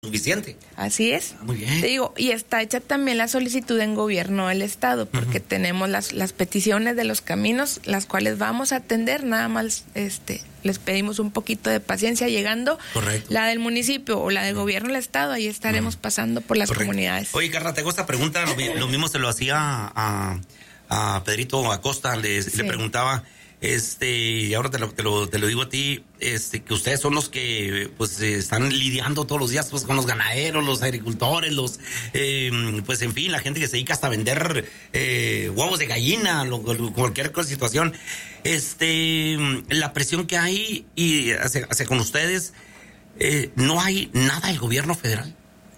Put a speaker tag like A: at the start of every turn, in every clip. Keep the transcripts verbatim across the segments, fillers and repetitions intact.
A: suficiente.
B: Así es.
A: Ah, muy bien.
B: Te digo, y está hecha también la solicitud en gobierno del estado, porque uh-huh. tenemos las, las peticiones de los caminos, las cuales vamos a atender, nada más este les pedimos un poquito de paciencia llegando.
A: Correcto.
B: La del municipio o la del uh-huh. gobierno del estado, ahí estaremos uh-huh. pasando por las Correcto. comunidades.
A: Oye, Carla, te hago esta pregunta, lo, lo mismo se lo hacía a, a Pedrito Acosta, le, sí. le preguntaba... Este, y ahora te lo, te lo, te lo digo a ti, este, que ustedes son los que, pues, eh, están lidiando todos los días, pues, con los ganaderos, los agricultores, los, eh, pues, en fin, la gente que se dedica hasta a vender, eh, huevos de gallina, lo, lo, cualquier situación. Este, la presión que hay y hacia, hacia con ustedes, eh, no hay nada del gobierno federal.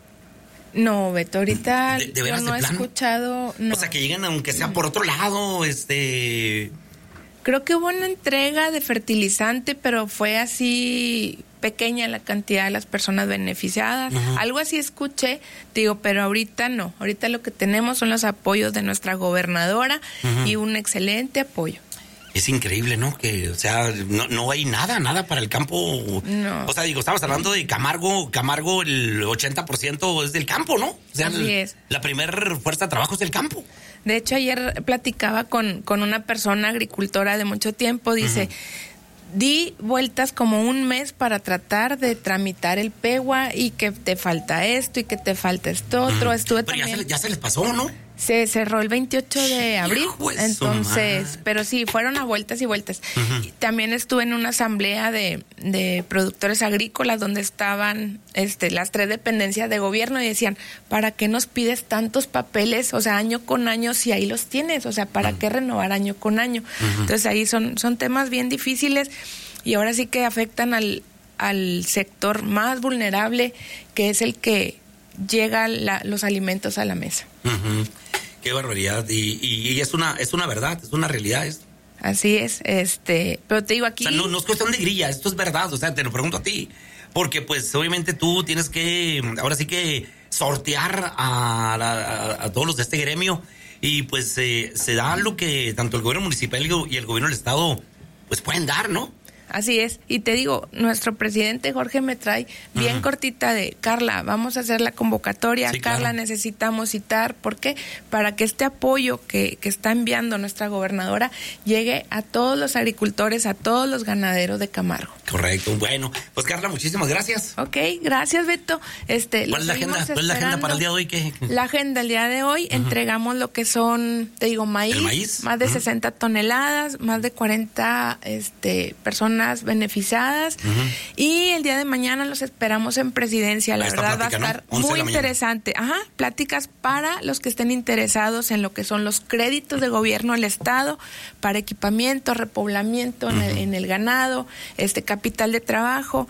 B: No, Beto, ahorita
A: de, de
B: yo no he escuchado, no.
A: O sea, que lleguen aunque sea por otro lado, este...
B: Creo que hubo una entrega de fertilizante, pero fue así pequeña la cantidad de las personas beneficiadas. Uh-huh. Algo así escuché, digo, pero ahorita no. Ahorita lo que tenemos son los apoyos de nuestra gobernadora uh-huh. y un excelente apoyo.
A: Es increíble, ¿no? Que, o sea, no, no hay nada, nada para el campo.
B: No.
A: O sea, digo, estamos hablando de Camargo, Camargo el ochenta por ciento es del campo, ¿no? O sea,
B: así
A: el,
B: es.
A: La primer fuerza de trabajo es del campo.
B: De hecho, ayer platicaba con, con una persona agricultora de mucho tiempo, dice, uh-huh. di vueltas como un mes para tratar de tramitar el PEGUA y que te falta esto y que te falta esto otro. Uh-huh. Estuve
A: Pero
B: también...
A: ya se, ya se les pasó, ¿no?
B: Se cerró el veintiocho de abril, entonces, pero sí, fueron a vueltas y vueltas. Uh-huh. También estuve en una asamblea de, de productores agrícolas donde estaban este, las tres dependencias de gobierno y decían, ¿para qué nos pides tantos papeles? O sea, año con año, si ahí los tienes, o sea, ¿para uh-huh. qué renovar año con año? Uh-huh. Entonces ahí son, son temas bien difíciles y ahora sí que afectan al, al sector más vulnerable, que es el que llega la, los alimentos a la mesa.
A: Uh-huh. Qué barbaridad, y, y, y es una es una verdad, es una realidad esto.
B: Así es, este, pero te digo aquí...
A: O sea, no, no es cuestión de grilla, esto es verdad, o sea, te lo pregunto a ti, porque pues obviamente tú tienes que, ahora sí que sortear a, a, a todos los de este gremio, y pues eh, se da lo que tanto el gobierno municipal y el gobierno del estado pues pueden dar, ¿no?
B: Así es, y te digo, nuestro presidente Jorge me trae bien uh-huh. cortita de, Carla, vamos a hacer la convocatoria, sí, Carla, claro. necesitamos citar, ¿por qué? Para que este apoyo que, que está enviando nuestra gobernadora llegue a todos los agricultores, a todos los ganaderos de Camargo.
A: Correcto, bueno, pues Carla, muchísimas gracias.
B: Ok, gracias Beto. Este,
A: ¿Cuál es la agenda? ¿Cuál es la agenda para el día de hoy? ¿Qué?
B: La agenda el día de hoy, uh-huh. entregamos lo que son, te digo, maíz,
A: maíz?
B: más de uh-huh. sesenta toneladas, más de cuarenta este, personas beneficiadas uh-huh. y el día de mañana los esperamos en Presidencia. La verdad
A: plática,
B: va a estar
A: ¿no?
B: muy interesante. Ajá, pláticas para los que estén interesados en lo que son los créditos de gobierno del estado para equipamiento, repoblamiento uh-huh. en, el, en el ganado, este capital de trabajo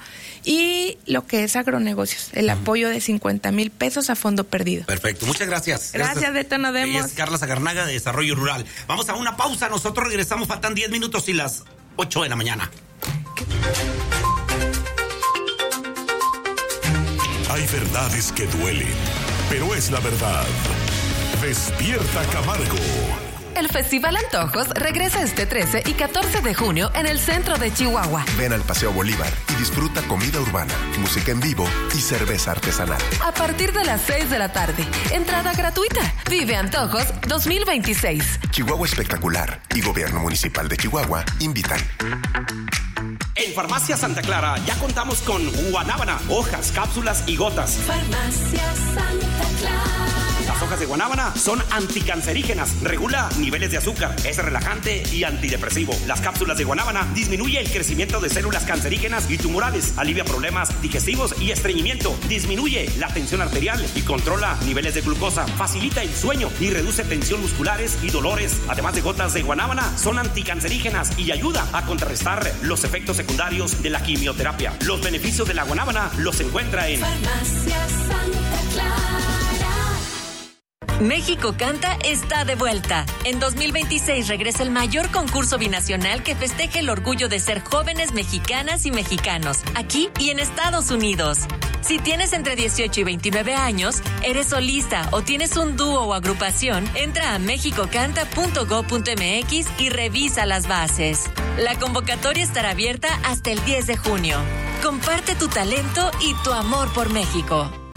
B: y lo que es agronegocios, el uh-huh. apoyo de cincuenta mil pesos a fondo perdido.
A: Perfecto, muchas gracias.
B: Gracias, Beto, nos vemos.
A: Es Carla Sagarnaga de Desarrollo Rural. Vamos a una pausa, nosotros regresamos, faltan diez minutos y las ocho de la mañana.
C: Hay verdades que duelen, pero es la verdad. Despierta Camargo.
D: El Festival Antojos regresa este trece y catorce de junio en el centro de Chihuahua.
E: Ven al Paseo Bolívar y disfruta comida urbana, música en vivo y cerveza artesanal.
D: A partir de las seis de la tarde, entrada gratuita. Vive Antojos dos mil veintiséis.
E: Chihuahua Espectacular y Gobierno Municipal de Chihuahua invitan.
F: En Farmacia Santa Clara ya contamos con guanábana, hojas, cápsulas y gotas.
G: Farmacia Santa Clara.
F: Las hojas de guanábana son anticancerígenas, regula niveles de azúcar, es relajante y antidepresivo. Las cápsulas de guanábana disminuye el crecimiento de células cancerígenas y tumorales, alivia problemas digestivos y estreñimiento, disminuye la tensión arterial y controla niveles de glucosa, facilita el sueño y reduce tensión musculares y dolores. Además de gotas de guanábana, son anticancerígenas y ayuda a contrarrestar los efectos secundarios de la quimioterapia. Los beneficios de la guanábana los encuentra en
G: Farmacia Santa Clara.
H: México Canta está de vuelta. En dos mil veintiséis regresa el mayor concurso binacional que festeja el orgullo de ser jóvenes mexicanas y mexicanos, aquí y en Estados Unidos. Si tienes entre dieciocho y veintinueve años, eres solista o tienes un dúo o agrupación, entra a mexicocanta punto gob punto mx y revisa las bases. La convocatoria estará abierta hasta el diez de junio. Comparte tu talento y tu amor por México.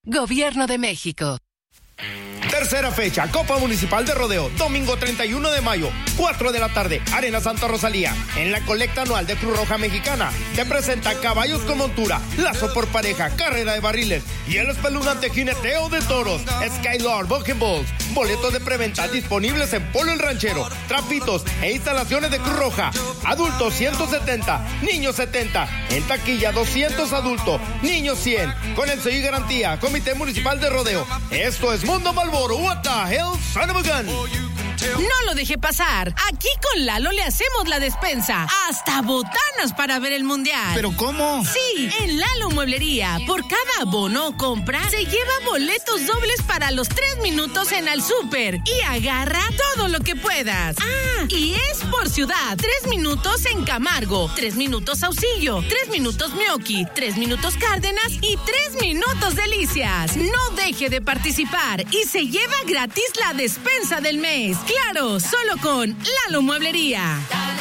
D: Gobierno de México.
I: Tercera fecha, Copa Municipal de Rodeo, domingo treinta y uno de mayo, cuatro de la tarde, Arena Santa Rosalía. En la colecta anual de Cruz Roja Mexicana, te presenta caballos con montura, lazo por pareja, carrera de barriles y el espeluznante jineteo de toros. Skylord Bucking Bulls, boletos de preventa disponibles en Polo el Ranchero, trapitos e instalaciones de Cruz Roja. Adultos ciento setenta, niños setenta, en taquilla doscientos adultos, niños cien, con el sello y garantía, Comité Municipal de Rodeo. Esto es Mundo Malboro. What the hell, son of a gun?
J: No lo deje pasar. Aquí con Lalo le hacemos la despensa. Hasta botanas para ver el mundial.
K: ¿Pero cómo?
J: Sí, en Lalo Mueblería. Por cada abono o compra, se lleva boletos dobles para los tres minutos en Al Súper. Y agarra todo lo que puedas. Ah, y es por ciudad. Tres minutos en Camargo, tres minutos Saucillo, tres minutos Mioqui, tres minutos Cárdenas y tres minutos Delicias. No deje de participar y se lleva gratis la despensa del mes. Claro, solo con Lalo Mueblería.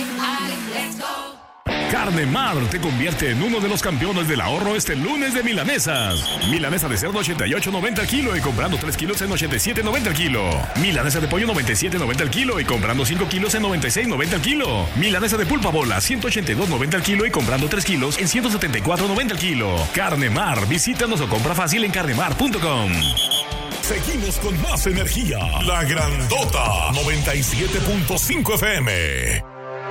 C: Carne Mar te convierte en uno de los campeones del ahorro este lunes de milanesas. Milanesa de cerdo ochenta y ocho noventa al kilo y comprando tres kilos en ochenta y siete noventa al kilo. Milanesa de pollo noventa y siete noventa al kilo y comprando cinco kilos en noventa y seis noventa al kilo. Milanesa de pulpa bola ciento ochenta y dos noventa al kilo y comprando tres kilos en ciento setenta y cuatro noventa al kilo. Carne Mar, visítanos o compra fácil en carnemar punto com. Seguimos con más energía. La Grandota noventa y siete punto cinco F M.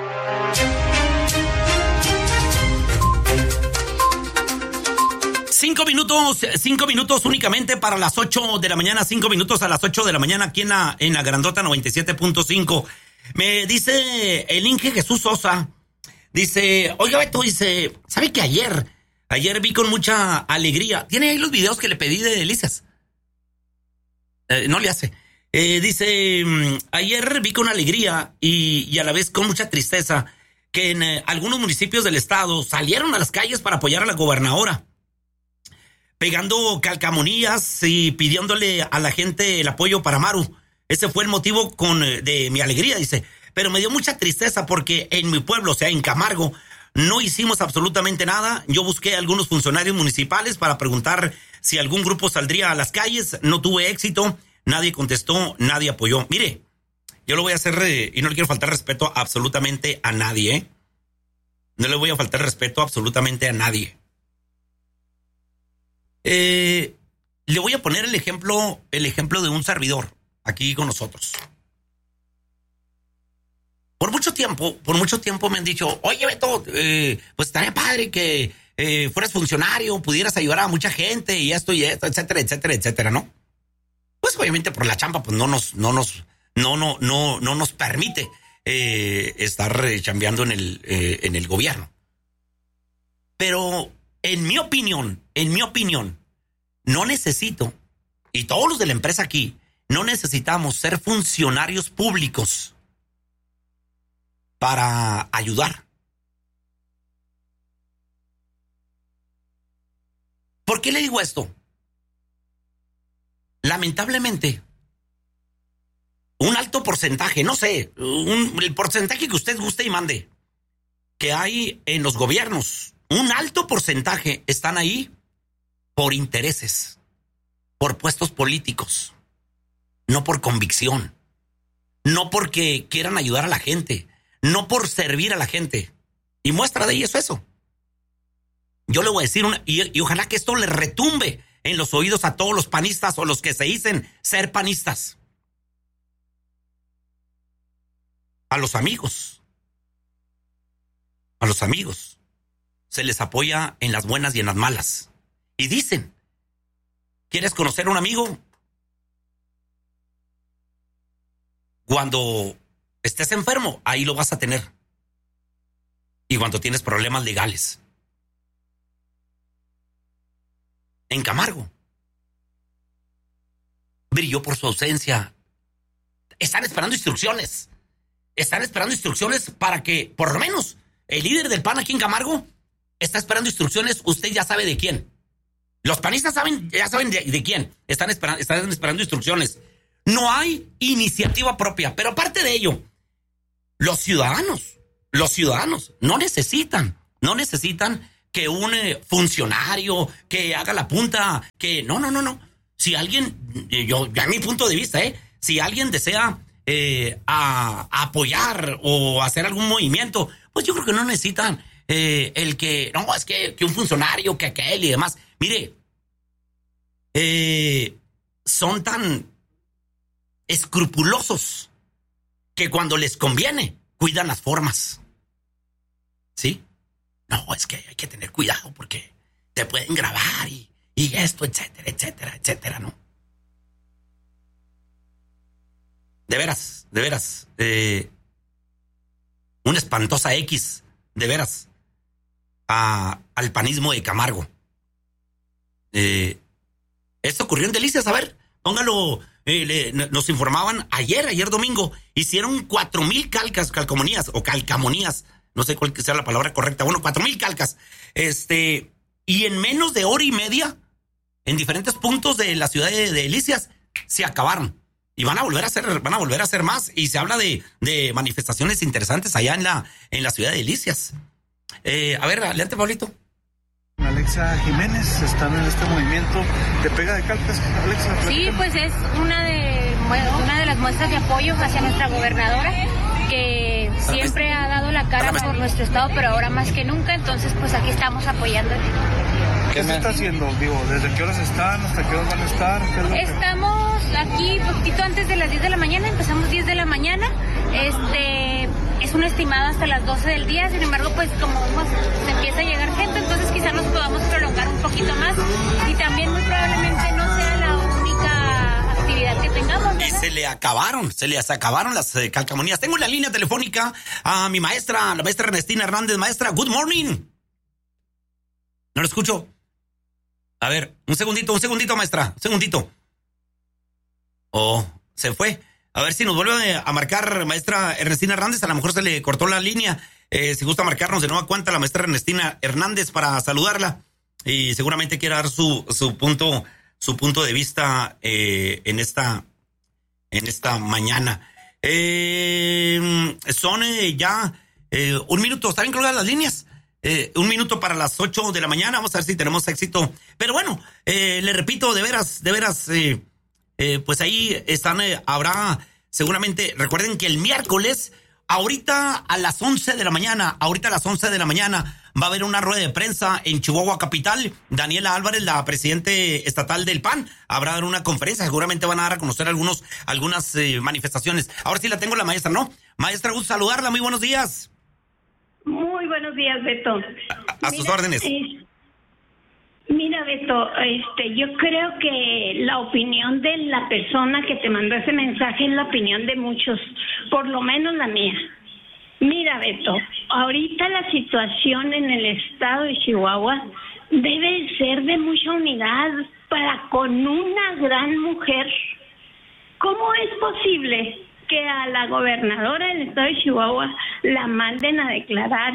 A: Cinco minutos, cinco minutos únicamente para las ocho de la mañana, cinco minutos a las ocho de la mañana aquí en la, en la Grandota noventa y siete punto cinco. Me dice el Inge Jesús Sosa, dice, oiga Beto, dice, ¿sabe que ayer, ayer vi con mucha alegría? ¿Tiene ahí los videos que le pedí de Delicias? Eh, no le hace. Eh, dice, ayer vi con alegría y, y a la vez con mucha tristeza que en eh, algunos municipios del estado salieron a las calles para apoyar a la gobernadora, pegando calcamonías y pidiéndole a la gente el apoyo para Maru. Ese fue el motivo con, de mi alegría, dice. Pero me dio mucha tristeza porque en mi pueblo, o sea, en Camargo, no hicimos absolutamente nada. Yo busqué a algunos funcionarios municipales para preguntar si algún grupo saldría a las calles. No tuve éxito. Nadie contestó, nadie apoyó. Mire, yo lo voy a hacer eh, y no le quiero faltar respeto absolutamente a nadie, ¿eh? No le voy a faltar respeto absolutamente a nadie. Eh, le voy a poner el ejemplo, el ejemplo de un servidor aquí con nosotros. Por mucho tiempo, por mucho tiempo me han dicho, oye Beto, eh, pues estaría padre que eh, fueras funcionario, pudieras ayudar a mucha gente y esto y esto, etcétera, etcétera, etcétera, ¿no? Pues obviamente por la chamba, pues no nos, no nos, no, no, no, no nos permite eh, estar eh, chambeando en el, eh, en el gobierno. Pero en mi opinión, en mi opinión, no necesito, y todos los de la empresa aquí, no necesitamos ser funcionarios públicos para ayudar. ¿Por qué le digo esto? Lamentablemente, un alto porcentaje, no sé, un, el porcentaje que usted guste y mande, que hay en los gobiernos, un alto porcentaje están ahí por intereses, por puestos políticos, no por convicción, no porque quieran ayudar a la gente, no por servir a la gente. Y muestra de ello es eso. Yo le voy a decir, una, y, y ojalá que esto le retumbe en los oídos a todos los panistas o los que se dicen ser panistas. A los amigos, a los amigos, se les apoya en las buenas y en las malas. Y dicen, ¿quieres conocer a un amigo? Cuando estés enfermo, ahí lo vas a tener. Y cuando tienes problemas legales. En Camargo brilló por su ausencia. Están esperando instrucciones. Están esperando instrucciones para que, por lo menos, el líder del P A N aquí en Camargo está esperando instrucciones. Usted ya sabe de quién. Los panistas saben, ya saben de, de quién. Están esperando, están esperando instrucciones. No hay iniciativa propia. Pero aparte de ello, los ciudadanos, los ciudadanos no necesitan, no necesitan que un eh, funcionario que haga la punta, que no, no, no, no. Si alguien, yo, a mi punto de vista, eh, si alguien desea eh, a, a apoyar o hacer algún movimiento, pues yo creo que no necesitan eh, el que, no, es que, que un funcionario, que aquel y demás. Mire, eh, son tan escrupulosos que cuando les conviene, cuidan las formas. ¿Sí? No, es que hay que tener cuidado porque te pueden grabar y, y esto, etcétera, etcétera, etcétera, ¿no? De veras, de veras. Eh, una espantosa X, de veras, a, al panismo de Camargo. Eh, esto ocurrió en Delicias, a ver, póngalo. Eh, le, nos informaban ayer, ayer domingo, hicieron cuatro mil calcas, calcomanías o calcamonías, no sé cuál sea la palabra correcta, bueno, cuatro mil calcas, este, y en menos de hora y media, en diferentes puntos de la ciudad de, de Delicias, se acabaron. Y van a volver a hacer, van a volver a hacer más, y se habla de, de manifestaciones interesantes allá en la, en la ciudad de Delicias. Eh, a ver, adelante, Pablito.
K: Alexa Jiménez están en este movimiento de pega de calcas. Alexa,
L: sí, pues es una de una de las muestras de apoyo hacia nuestra gobernadora, que siempre ha dado la cara por nuestro estado, pero ahora más que nunca, entonces pues aquí estamos apoyando.
K: ¿Qué se está haciendo? Digo, ¿desde qué horas están? ¿Hasta qué horas van a estar? ¿Qué es lo que...
L: Estamos aquí poquito antes de las diez de la mañana, empezamos diez de la mañana, este es una estimada hasta las doce del día, sin embargo pues como pues, se empieza a llegar gente, entonces quizás nos podamos prolongar un poquito más y también muy probablemente no sea la única actividad que tengamos, ¿verdad?
A: Y se le acabaron, se les acabaron las eh, calcamonías. Tengo en la línea telefónica a mi maestra, la maestra Ernestina Hernández. Maestra, good morning. No lo escucho. A ver, un segundito, un segundito, maestra, un segundito. Oh, se fue. A ver si nos vuelve a marcar, maestra Ernestina Hernández. A lo mejor se le cortó la línea. Eh, si gusta marcarnos de nueva cuenta la maestra Ernestina Hernández para saludarla. Y seguramente quiere dar su, su punto, su punto de vista eh, en esta, en esta mañana. Eh, son eh, ya eh, un minuto. ¿Están incluidas las líneas? Eh, un minuto para las ocho de la mañana. Vamos a ver si tenemos éxito. Pero bueno, eh, le repito, de veras, de veras, eh, eh, pues ahí están, eh, habrá seguramente, recuerden que el miércoles, ahorita a las once de la mañana, ahorita a las once de la mañana, va a haber una rueda de prensa en Chihuahua Capital. Daniela Álvarez, la presidente estatal del P A N, habrá dar una conferencia. Seguramente van a dar a conocer algunos, algunas eh, manifestaciones. Ahora sí la tengo la maestra, ¿no? Maestra, gusto saludarla. Muy buenos días.
M: Muy buenos días, Beto.
A: A, a sus mira, órdenes.
M: Eh, mira, Beto, este, yo creo que la opinión de la persona que te mandó ese mensaje es la opinión de muchos, por lo menos la mía. Mira, Beto, ahorita la situación en el estado de Chihuahua debe ser de mucha unidad para con una gran mujer. ¿Cómo es posible que a la gobernadora del estado de Chihuahua la manden a declarar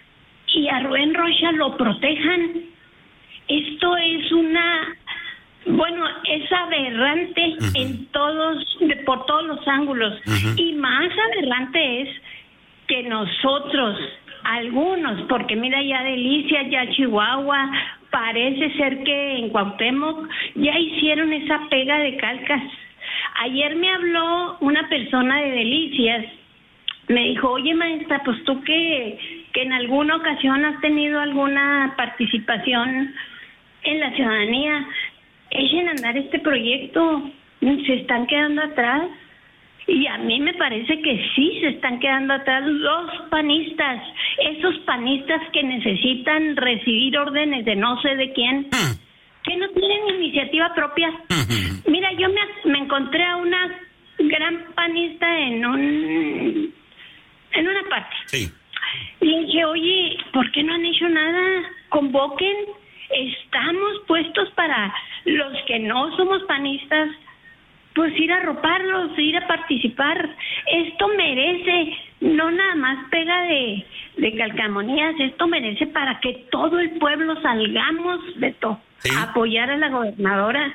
M: y a Rubén Rocha lo protejan? Esto es una, bueno, es aberrante uh-huh. en todos, de, por todos los ángulos. Uh-huh. Y más aberrante es que nosotros, algunos, porque mira ya Delicias, ya Chihuahua, parece ser que en Cuauhtémoc ya hicieron esa pega de calcas. Ayer me habló una persona de Delicias, me dijo, oye maestra, pues tú que, que en alguna ocasión has tenido alguna participación en la ciudadanía, echen a andar este proyecto, se están quedando atrás. Y a mí me parece que sí se están quedando atrás los panistas, esos panistas que necesitan recibir órdenes de no sé de quién, que no tienen iniciativa propia. Mira, yo me, me encontré a una gran panista en un en una parte. Sí. Y dije, oye, ¿por qué no han hecho nada? Convoquen, estamos puestos para los que no somos panistas, pues ir a arroparlos, ir a participar. Esto merece, no nada más pega de, de calcamonías, esto merece para que todo el pueblo salgamos, Beto, ¿sí? a apoyar a la gobernadora.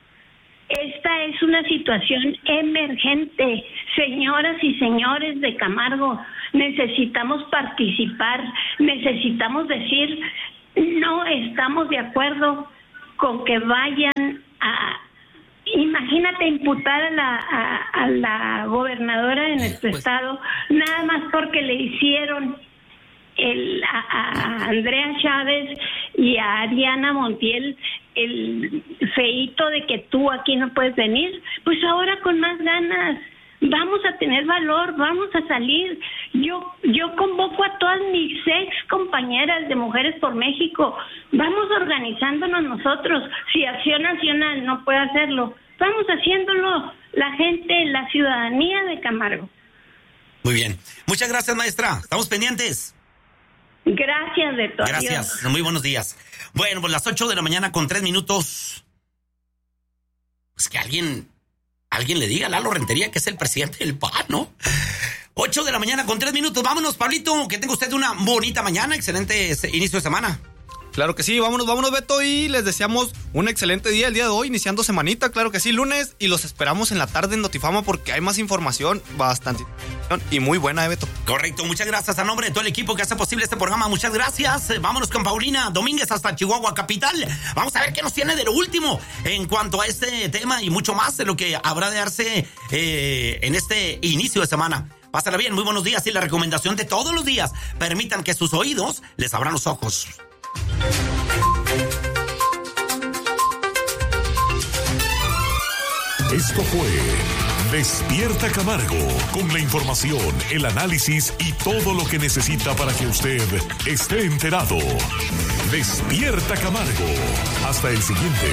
M: Esta es una situación emergente. Señoras y señores de Camargo, necesitamos participar, necesitamos decir no estamos de acuerdo con que vayan a, imagínate, imputar a la, a, a la gobernadora de nuestro pues, estado, nada más porque le hicieron el, a, a Andrea Chávez y a Ariana Montiel el feíto de que tú aquí no puedes venir. Pues ahora con más ganas vamos a tener valor, vamos a salir. Yo yo convoco a todas mis ex compañeras de Mujeres por México. Vamos organizándonos nosotros. Si Acción Nacional no puede hacerlo, vamos haciéndolo la gente, la ciudadanía de Camargo.
A: Muy bien. Muchas gracias, maestra. Estamos pendientes.
M: Gracias, de todo.
A: Gracias. Adiós. Muy buenos días. Bueno, pues las ocho de la mañana con tres minutos. Pues que alguien... Alguien le diga a Lalo Rentería que es el presidente del P A N, ¿no? Ocho de la mañana con tres minutos. Vámonos, Pablito, que tenga usted una bonita mañana. Excelente inicio de semana.
N: Claro que sí, vámonos, vámonos, Beto, y les deseamos un excelente día el día de hoy, iniciando semanita, claro que sí, lunes, y los esperamos en la tarde en Notifama porque hay más información, bastante y muy buena, ¿eh, Beto?
A: Correcto, muchas gracias a nombre de todo el equipo que hace posible este programa, muchas gracias. Vámonos con Paulina Domínguez hasta Chihuahua capital. Vamos a ver qué nos tiene de lo último en cuanto a este tema y mucho más de lo que habrá de darse eh, en este inicio de semana. Pásala bien, muy buenos días, y la recomendación de todos los días, permitan que sus oídos les abran los ojos.
C: Esto fue Despierta Camargo, con la información, el análisis y todo lo que necesita para que usted esté enterado. Despierta Camargo. Hasta el siguiente.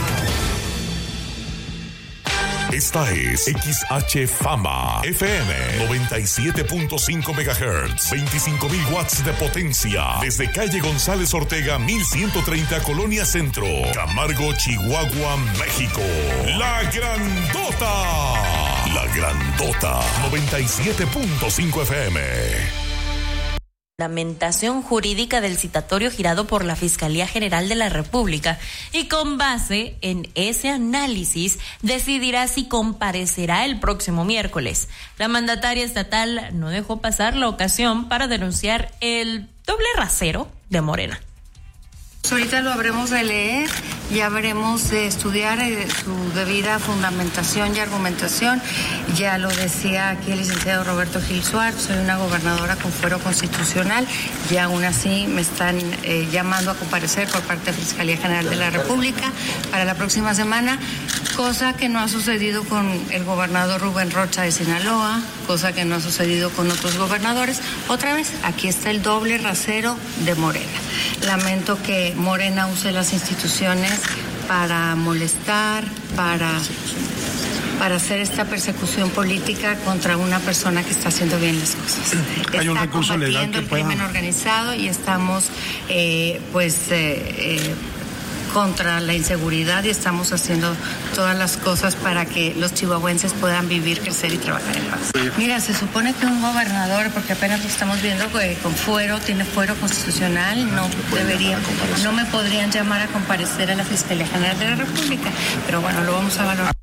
C: Esta es X H Fama F M noventa y siete punto cinco megahertz, veinticinco mil watts de potencia, desde calle González Ortega mil ciento treinta, Colonia Centro, Camargo, Chihuahua, México. La Grandota. La Grandota noventa y siete punto cinco F M.
O: Fundamentación jurídica del citatorio girado por la Fiscalía General de la República, y con base en ese análisis decidirá si comparecerá el próximo miércoles. La mandataria estatal no dejó pasar la ocasión para denunciar el doble rasero de Morena.
P: Ahorita lo habremos de leer, ya veremos de estudiar eh, su debida fundamentación y argumentación. Ya lo decía aquí el licenciado Roberto Gil Suárez, soy una gobernadora con fuero constitucional y aún así me están eh, llamando a comparecer por parte de la Fiscalía General de la República para la próxima semana, cosa que no ha sucedido con el gobernador Rubén Rocha de Sinaloa, cosa que no ha sucedido con otros gobernadores. Otra vez, aquí está el doble rasero de Morena. Lamento que Morena use las instituciones para molestar, para, para hacer esta persecución política contra una persona que está haciendo bien las cosas.
Q: Hay un recurso legal que
P: el
Q: pueda...
P: crimen organizado y estamos eh, pues eh, eh, contra la inseguridad y estamos haciendo todas las cosas para que los chihuahuenses puedan vivir, crecer y trabajar en paz. Mira, se supone que un gobernador, porque apenas lo estamos viendo que con fuero, tiene fuero constitucional, no debería, no me podrían llamar a comparecer a la Fiscalía General de la República, pero bueno, lo vamos a valorar.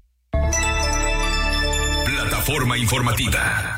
C: Plataforma informativa.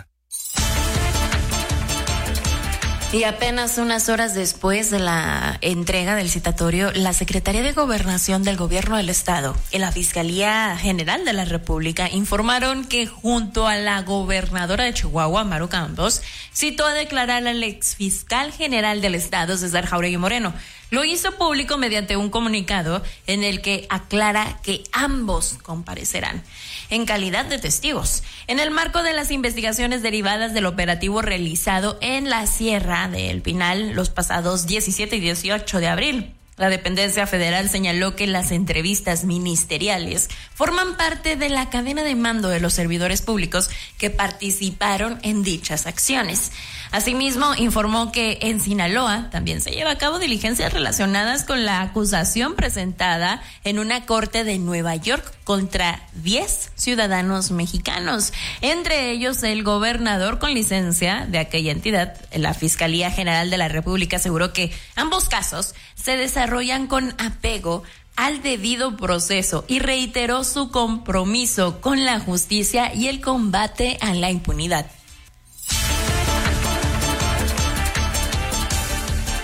O: Y apenas unas horas después de la entrega del citatorio, la Secretaría de Gobernación del Gobierno del Estado y la Fiscalía General de la República informaron que junto a la gobernadora de Chihuahua, Maru Campos, citó a declarar al exfiscal general del Estado, César Jauregui Moreno. Lo hizo público mediante un comunicado en el que aclara que ambos comparecerán en calidad de testigos en el marco de las investigaciones derivadas del operativo realizado en la Sierra de El Pinal los pasados diecisiete y dieciocho de abril. La dependencia federal señaló que las entrevistas ministeriales forman parte de la cadena de mando de los servidores públicos que participaron en dichas acciones. Asimismo, informó que en Sinaloa también se lleva a cabo diligencias relacionadas con la acusación presentada en una corte de Nueva York contra diez ciudadanos mexicanos, entre ellos el gobernador con licencia de aquella entidad. La Fiscalía General de la República aseguró que ambos casos se desarrollan con apego al debido proceso y reiteró su compromiso con la justicia y el combate a la impunidad.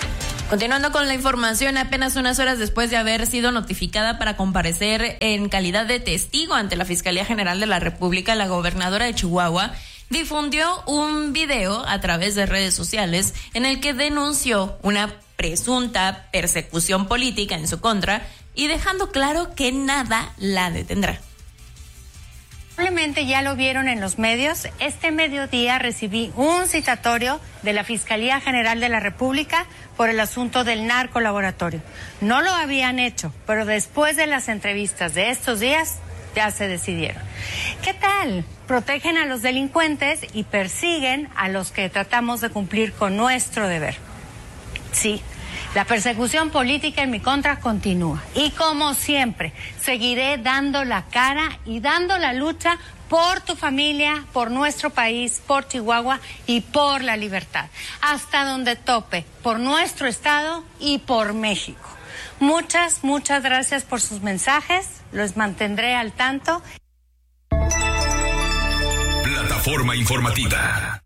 O: Continuando con la información, apenas unas horas después de haber sido notificada para comparecer en calidad de testigo ante la Fiscalía General de la República, la gobernadora de Chihuahua difundió un video a través de redes sociales en el que denunció una presunta persecución política en su contra y dejando claro que nada la detendrá.
P: Probablemente ya lo vieron en los medios. Este mediodía recibí un citatorio de la Fiscalía General de la República por el asunto del narcolaboratorio. No lo habían hecho, pero después de las entrevistas de estos días ya se decidieron. ¿Qué tal? Protegen a los delincuentes y persiguen a los que tratamos de cumplir con nuestro deber. Sí. La persecución política en mi contra continúa y como siempre seguiré dando la cara y dando la lucha por tu familia, por nuestro país, por Chihuahua y por la libertad, hasta donde tope, por nuestro estado y por México. Muchas, muchas gracias por sus mensajes, los mantendré al tanto.
C: Plataforma informativa.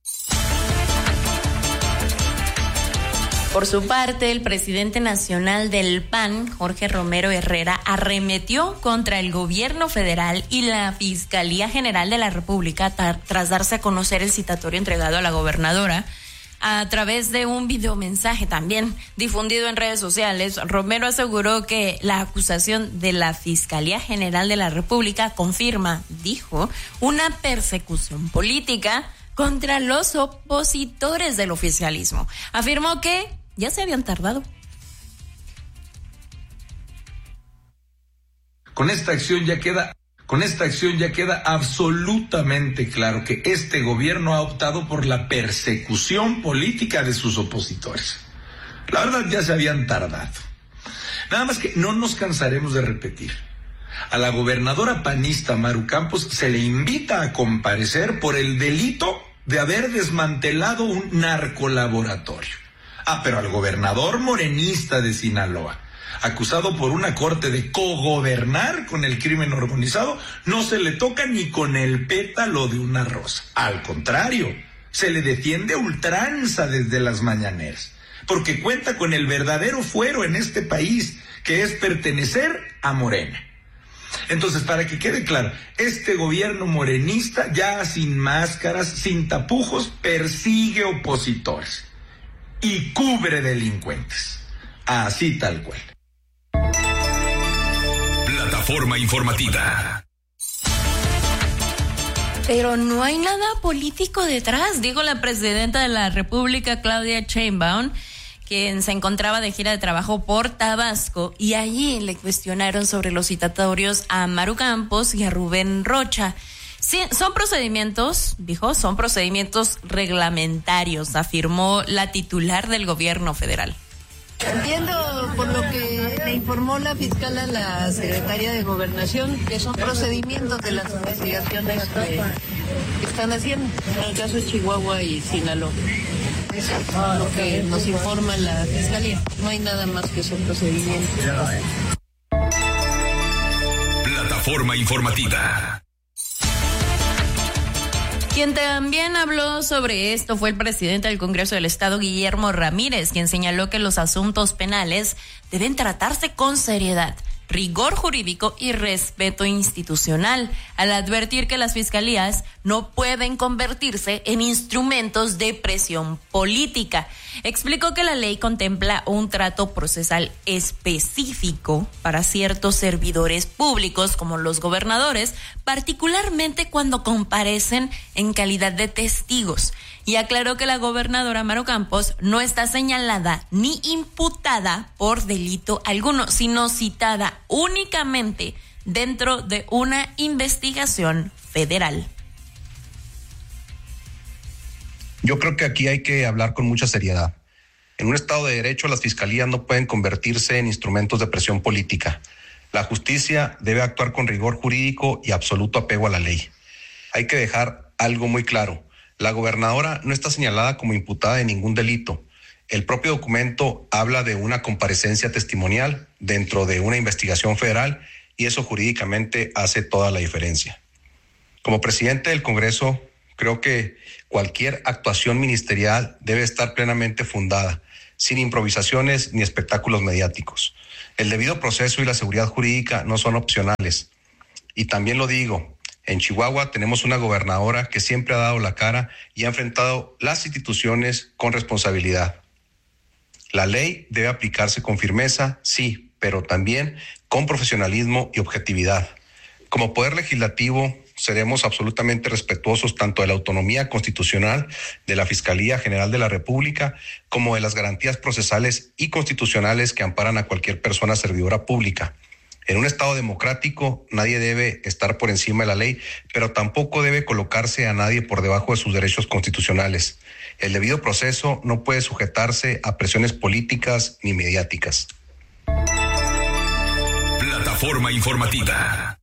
O: Por su parte, el presidente nacional del P A N, Jorge Romero Herrera, arremetió contra el gobierno federal y la Fiscalía General de la República tar- tras darse a conocer el citatorio entregado a la gobernadora. A través de un videomensaje también difundido en redes sociales, Romero aseguró que la acusación de la Fiscalía General de la República confirma, dijo, una persecución política contra los opositores del oficialismo. Afirmó que ya se habían tardado.
R: Con esta acción ya queda, con esta acción ya queda absolutamente claro que este gobierno ha optado por la persecución política de sus opositores. La verdad, ya se habían tardado. Nada más que no nos cansaremos de repetir. A la gobernadora panista Maru Campos se le invita a comparecer por el delito de haber desmantelado un narcolaboratorio. Ah, pero al gobernador morenista de Sinaloa, acusado por una corte de cogobernar con el crimen organizado, no se le toca ni con el pétalo de una rosa. Al contrario, se le defiende a ultranza desde las mañaneras, porque cuenta con el verdadero fuero en este país, que es pertenecer a Morena. Entonces, para que quede claro, este gobierno morenista, ya sin máscaras, sin tapujos, persigue opositores y cubre delincuentes. Así tal cual.
C: Plataforma informativa.
O: Pero no hay nada político detrás, dijo la presidenta de la República, Claudia Sheinbaum, quien se encontraba de gira de trabajo por Tabasco, y allí le cuestionaron sobre los citatorios a Maru Campos y a Rubén Rocha. Sí, son procedimientos, dijo, son procedimientos reglamentarios, afirmó la titular del gobierno federal.
S: Entiendo por lo que le informó la fiscal a la secretaria de Gobernación que son procedimientos de las investigaciones que están haciendo, en el caso de Chihuahua y Sinaloa. Eso es lo que nos informa la fiscalía. No hay nada más que esos procedimientos.
C: Plataforma informativa.
O: Quien también habló sobre esto fue el presidente del Congreso del Estado, Guillermo Ramírez, quien señaló que los asuntos penales deben tratarse con seriedad, rigor jurídico y respeto institucional, al advertir que las fiscalías no pueden convertirse en instrumentos de presión política. Explicó que la ley contempla un trato procesal específico para ciertos servidores públicos como los gobernadores, particularmente cuando comparecen en calidad de testigos. Y aclaró que la gobernadora Maru Campos no está señalada ni imputada por delito alguno, sino citada únicamente dentro de una investigación federal.
T: Yo creo que aquí hay que hablar con mucha seriedad. En un Estado de Derecho, las fiscalías no pueden convertirse en instrumentos de presión política. La justicia debe actuar con rigor jurídico y absoluto apego a la ley. Hay que dejar algo muy claro. La gobernadora no está señalada como imputada de ningún delito. El propio documento habla de una comparecencia testimonial dentro de una investigación federal y eso jurídicamente hace toda la diferencia. Como presidente del Congreso, creo que cualquier actuación ministerial debe estar plenamente fundada, sin improvisaciones ni espectáculos mediáticos. El debido proceso y la seguridad jurídica no son opcionales. Y también lo digo, en Chihuahua tenemos una gobernadora que siempre ha dado la cara y ha enfrentado las instituciones con responsabilidad. La ley debe aplicarse con firmeza, sí, pero también con profesionalismo y objetividad. Como Poder Legislativo, seremos absolutamente respetuosos tanto de la autonomía constitucional de la Fiscalía General de la República como de las garantías procesales y constitucionales que amparan a cualquier persona servidora pública. En un Estado democrático, nadie debe estar por encima de la ley, pero tampoco debe colocarse a nadie por debajo de sus derechos constitucionales. El debido proceso no puede sujetarse a presiones políticas ni mediáticas.
C: Plataforma informativa.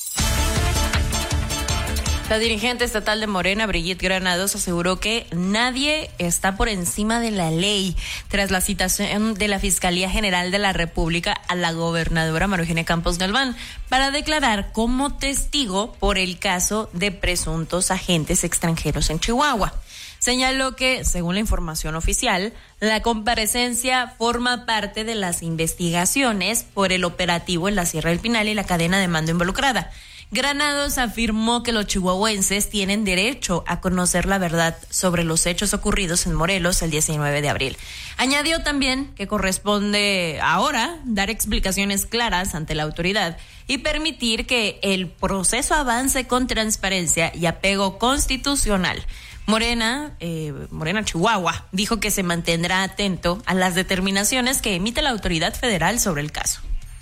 O: La dirigente estatal de Morena, Brigitte Granados, aseguró que nadie está por encima de la ley tras la citación de la Fiscalía General de la República a la gobernadora María Eugenia Campos Galván para declarar como testigo por el caso de presuntos agentes extranjeros en Chihuahua. Señaló que, según la información oficial, la comparecencia forma parte de las investigaciones por el operativo en la Sierra del Pinal y la cadena de mando involucrada. Granados afirmó que los chihuahuenses tienen derecho a conocer la verdad sobre los hechos ocurridos en Morelos el diecinueve de abril. Añadió también que corresponde ahora dar explicaciones claras ante la autoridad y permitir que el proceso avance con transparencia y apego constitucional. Morena, eh, Morena Chihuahua, dijo que se mantendrá atento a las determinaciones que emite la autoridad federal sobre el caso.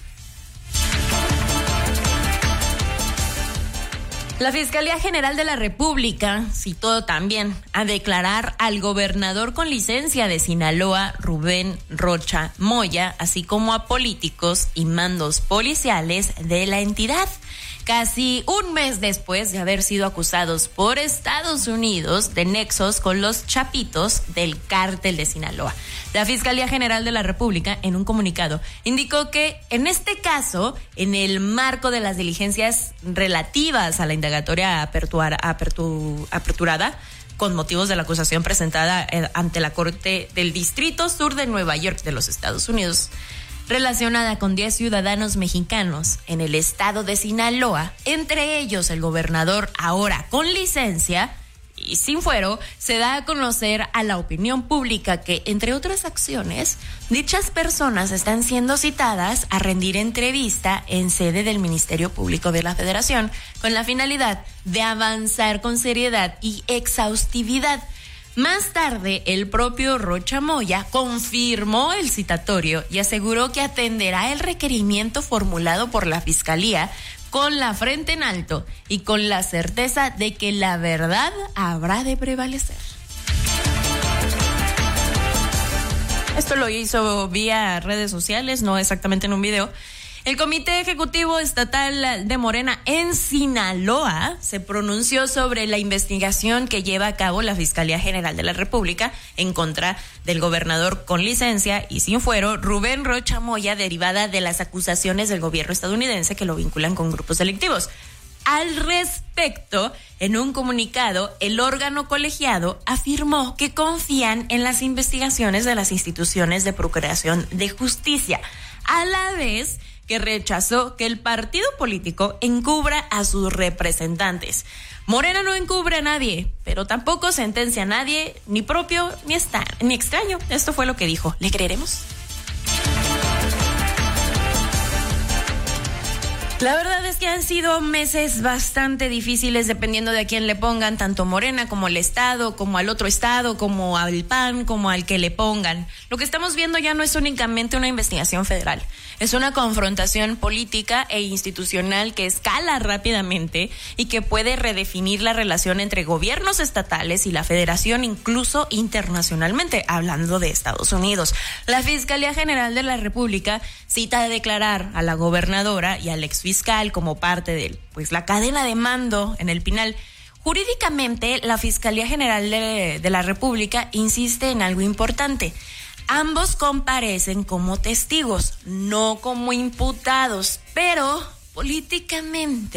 O: La Fiscalía General de la República citó también a declarar al gobernador con licencia de Sinaloa, Rubén Rocha Moya, así como a políticos y mandos policiales de la entidad, casi un mes después de haber sido acusados por Estados Unidos de nexos con los chapitos del cártel de Sinaloa. La Fiscalía General de la República, en un comunicado, indicó que en este caso, en el marco de las diligencias relativas a la indagatoria apertura, apertu, aperturada, con motivos de la acusación presentada ante la Corte del Distrito Sur de Nueva York de los Estados Unidos, relacionada con diez ciudadanos mexicanos en el estado de Sinaloa, entre ellos el gobernador ahora con licencia y sin fuero, se da a conocer a la opinión pública que, entre otras acciones, dichas personas están siendo citadas a rendir entrevista en sede del Ministerio Público de la Federación con la finalidad de avanzar con seriedad y exhaustividad. Más tarde, el propio Rocha Moya confirmó el citatorio y aseguró que atenderá el requerimiento formulado por la Fiscalía con la frente en alto y con la certeza de que la verdad habrá de prevalecer. Esto lo hizo vía redes sociales, no exactamente en un video. El Comité Ejecutivo Estatal de Morena en Sinaloa se pronunció sobre la investigación que lleva a cabo la Fiscalía General de la República en contra del gobernador con licencia y sin fuero, Rubén Rocha Moya, derivada de las acusaciones del gobierno estadounidense que lo vinculan con grupos delictivos. Al respecto, en un comunicado, el órgano colegiado afirmó que confían en las investigaciones de las instituciones de procuración de justicia, a la vez que rechazó que el partido político encubra a sus representantes. Morena no encubre a nadie, pero tampoco sentencia a nadie, ni propio ni, está, ni extraño. Esto fue lo que dijo. ¿Le creeremos? La verdad es que han sido meses bastante difíciles dependiendo de a quién le pongan, tanto Morena como el Estado, como al otro Estado, como al P A N, como al que le pongan. Lo que estamos viendo ya no es únicamente una investigación federal, es una confrontación política e institucional que escala rápidamente y que puede redefinir la relación entre gobiernos estatales y la federación, incluso internacionalmente, hablando de Estados Unidos. La Fiscalía General de la República cita a declarar a la gobernadora y al exfiscal como parte de pues, la cadena de mando en el Pinal. Jurídicamente, la Fiscalía General de, de la República insiste en algo importante. Ambos comparecen como testigos, no como imputados, pero políticamente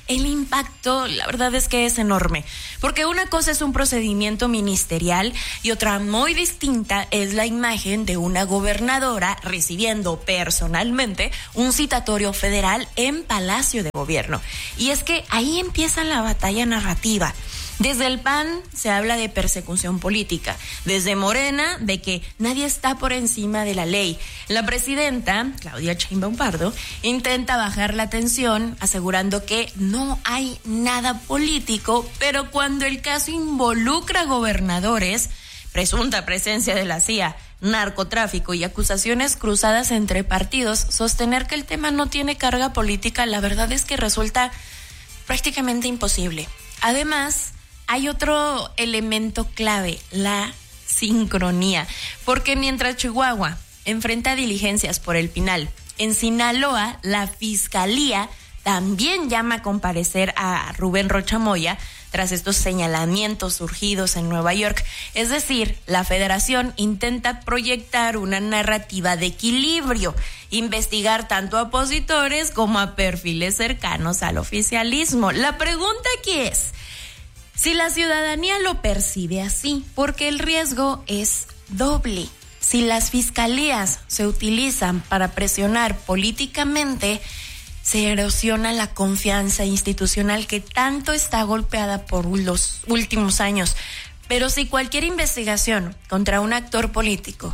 O: el impacto, la verdad es que es enorme, porque una cosa es un procedimiento ministerial y otra muy distinta es la imagen de una gobernadora recibiendo personalmente un citatorio federal en Palacio de Gobierno. Y es que ahí empieza la batalla narrativa. Desde el P A N se habla de persecución política, desde Morena de que nadie está por encima de la ley. La presidenta, Claudia Sheinbaum Pardo, intenta bajar la tensión asegurando que no hay nada político, pero cuando el caso involucra gobernadores, presunta presencia de la C I A, narcotráfico y acusaciones cruzadas entre partidos, sostener que el tema no tiene carga política, la verdad es que resulta prácticamente imposible. Además, hay otro elemento clave, la sincronía, porque mientras Chihuahua enfrenta diligencias por el Pinal, en Sinaloa la Fiscalía también llama a comparecer a Rubén Rocha Moya tras estos señalamientos surgidos en Nueva York. Es decir, la Federación intenta proyectar una narrativa de equilibrio, investigar tanto a opositores como a perfiles cercanos al oficialismo. La pregunta aquí es si la ciudadanía lo percibe así, porque el riesgo es doble. Si las fiscalías se utilizan para presionar políticamente, se erosiona la confianza institucional que tanto está golpeada por los últimos años. Pero si cualquier investigación contra un actor político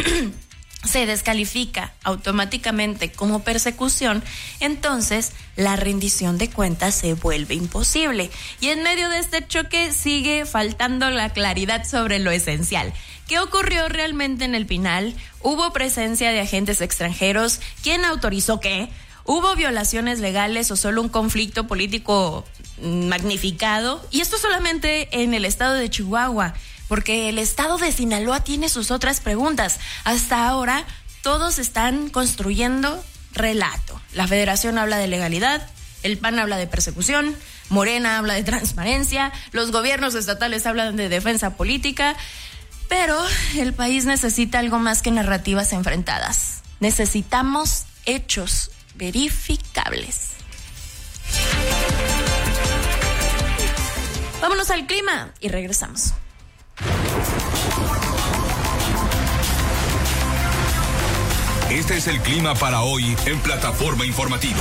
O: se descalifica automáticamente como persecución, entonces la rendición de cuentas se vuelve imposible. Y en medio de este choque sigue faltando la claridad sobre lo esencial. ¿Qué ocurrió realmente en el Pinal? ¿Hubo presencia de agentes extranjeros? ¿Quién autorizó qué? ¿Hubo violaciones legales o solo un conflicto político magnificado? Y esto solamente en el estado de Chihuahua, porque el estado de Sinaloa tiene sus otras preguntas. Hasta ahora, todos están construyendo relato. La Federación habla de legalidad, el P A N habla de persecución, Morena habla de transparencia, los gobiernos estatales hablan de defensa política, pero el país necesita algo más que narrativas enfrentadas. Necesitamos hechos verificables. Vámonos al clima y regresamos.
C: Este es el clima para hoy en Plataforma Informativa.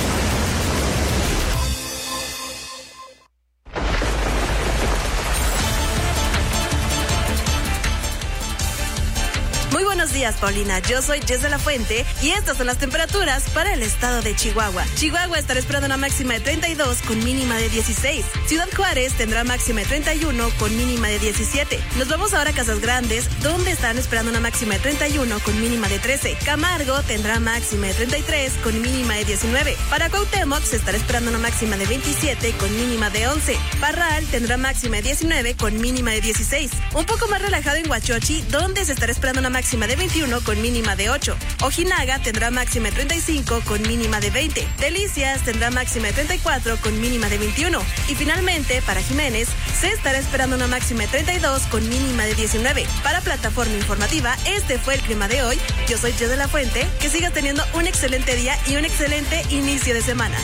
U: Muy buenos días, Paulina. Yo soy Jess de la Fuente y estas son las temperaturas para el estado de Chihuahua. Chihuahua estará esperando una máxima de treinta y dos con mínima de dieciséis. Ciudad Juárez tendrá máxima de treinta y uno con mínima de diecisiete. Nos vamos ahora a Casas Grandes, donde están esperando una máxima de treinta y uno con mínima de trece. Camargo tendrá máxima de treinta y tres con mínima de diecinueve. Para Cuauhtémoc se estará esperando una máxima de veintisiete con mínima de once. Parral tendrá máxima de diecinueve con mínima de dieciséis. Un poco más relajado en Huachochi, donde se estará esperando una máxima de veintiuno con mínima de ocho. Ojinaga tendrá máxima de treinta y cinco con mínima de veinte. Delicias tendrá máxima de treinta y cuatro con mínima de veintiuno. Y finalmente, para Jiménez, se estará esperando una máxima de treinta y dos con mínima de diecinueve. Para Plataforma Informativa, este fue el clima de hoy. Yo soy Jess de la Fuente. Que sigas teniendo un excelente día y un excelente inicio de semana.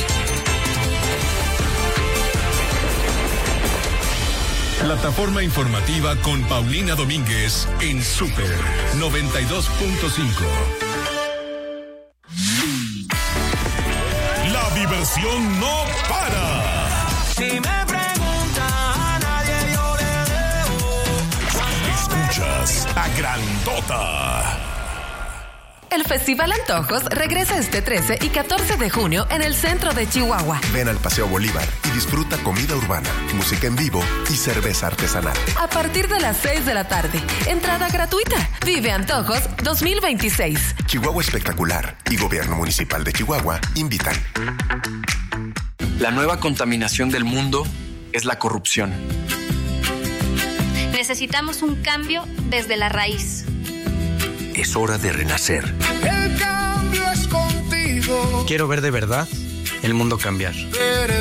C: Plataforma Informativa con Paulina Domínguez en Super noventa y dos punto cinco. La diversión no para.
V: Si me pregunta a nadie yo le debo.
C: Escuchas a Grandota.
D: El Festival Antojos regresa este trece y catorce de junio en el centro de Chihuahua.
E: Ven al Paseo Bolívar y disfruta comida urbana, música en vivo y cerveza artesanal.
D: A partir de las seis de la tarde, entrada gratuita. Vive Antojos dos mil veintiséis.
E: Chihuahua Espectacular y Gobierno Municipal de Chihuahua invitan.
W: La nueva contaminación del mundo es la corrupción.
X: Necesitamos un cambio desde la raíz.
W: Es hora de renacer.
V: El cambio es contigo.
W: Quiero ver de verdad el mundo cambiar.